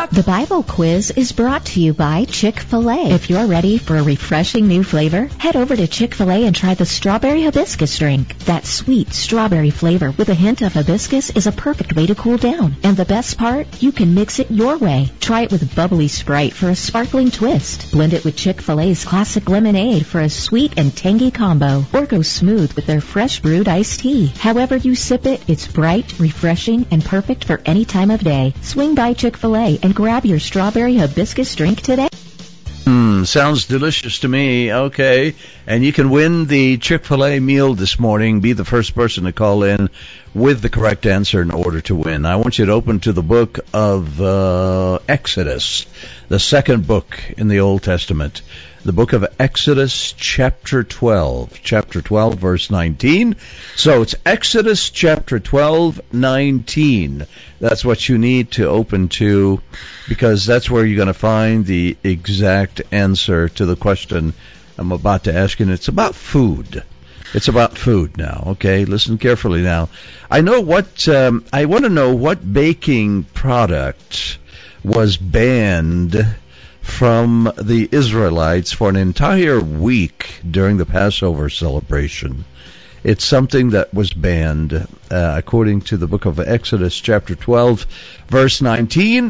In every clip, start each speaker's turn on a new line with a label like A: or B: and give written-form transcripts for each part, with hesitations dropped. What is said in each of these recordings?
A: The Bible quiz is brought to you by Chick-fil-A. If you're ready for a refreshing new flavor, head over to Chick-fil-A and try the strawberry hibiscus drink. That sweet strawberry flavor with a hint of hibiscus is a perfect way to cool down. And the best part, you can mix it your way. Try it with bubbly Sprite for a sparkling twist. Blend it with Chick-fil-A's classic lemonade for a sweet and tangy combo. Or go smooth with their fresh brewed iced tea. However you sip it, it's bright, refreshing, and perfect for any time of day. Swing by Chick-fil-A and grab your strawberry hibiscus drink today.
B: Sounds delicious to me. Okay. And you can win the Chick-fil-A meal this morning. Be the first person to call in with the correct answer in order to win. I want you to open to the book of Exodus, the second book in the Old Testament. The book of Exodus, chapter 12. Chapter 12, verse 19. So it's Exodus chapter 12, 19. That's what you need to open to, because that's where you're going to find the exact answer to the question I'm about to ask you. And it's about food. It's about food now, okay? Listen carefully now. I want to know what baking product was banned from the Israelites for an entire week during the Passover celebration. It's something that was banned, according to the book of Exodus, chapter 12, verse 19,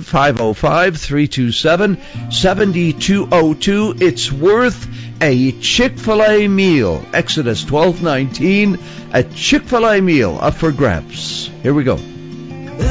B: 505-327-7202. It's worth a Chick-fil-A meal. Exodus 12:19, a Chick-fil-A meal up for grabs. Here we go.